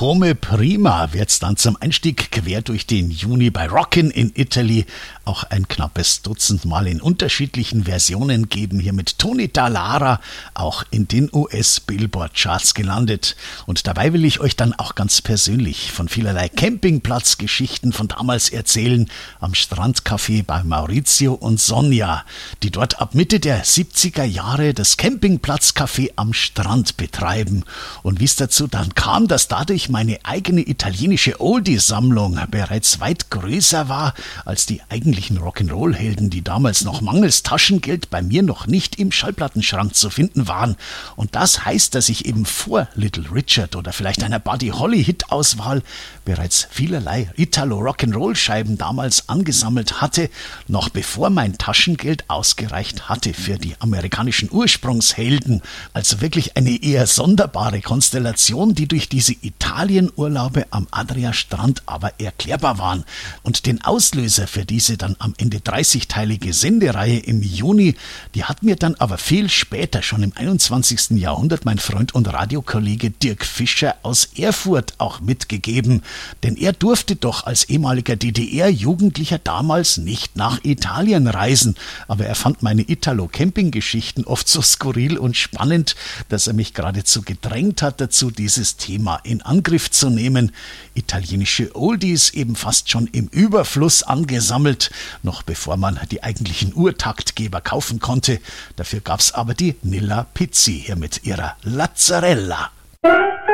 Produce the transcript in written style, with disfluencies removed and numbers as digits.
Come Prima wird's dann zum Einstieg quer durch den Juni bei Rockin' in Italy auch ein knappes Dutzend Mal in unterschiedlichen Versionen geben. Hier mit Tony Dallara auch in den US-Billboard-Charts gelandet. Und dabei will ich euch dann auch ganz persönlich von vielerlei Campingplatzgeschichten von damals erzählen am Strandcafé bei Maurizio und Sonja, die dort ab Mitte der 70er Jahre das Campingplatzcafé am Strand betreiben. Und wie es dazu dann kam, dass dadurch meine eigene italienische Oldie-Sammlung bereits weit größer war als die eigentlichen Rock'n'Roll-Helden, die damals noch mangels Taschengeld bei mir noch nicht im Schallplattenschrank zu finden waren. Und das heißt, dass ich eben vor Little Richard oder vielleicht einer Buddy Holly-Hit-Auswahl bereits vielerlei Italo-Rock'n'Roll-Scheiben damals angesammelt hatte, noch bevor mein Taschengeld ausgereicht hatte für die amerikanischen Ursprungshelden. Also wirklich eine eher sonderbare Konstellation, die durch diese Italienurlaube am Adriastrand aber erklärbar waren. Und den Auslöser für diese dann am Ende 30-teilige Sendereihe im Juni, die hat mir dann aber viel später, schon im 21. Jahrhundert, mein Freund und Radiokollege Dirk Fischer aus Erfurt auch mitgegeben. Denn er durfte doch als ehemaliger DDR-Jugendlicher damals nicht nach Italien reisen. Aber er fand meine Italo-Camping-Geschichten oft so skurril und spannend, dass er mich geradezu gedrängt hat dazu, dieses Thema in Angriff zu nehmen. Italienische Oldies eben fast schon im Überfluss angesammelt, noch bevor man die eigentlichen Urtaktgeber kaufen konnte. Dafür gab's aber die Nilla Pizzi hier mit ihrer Lazzarella.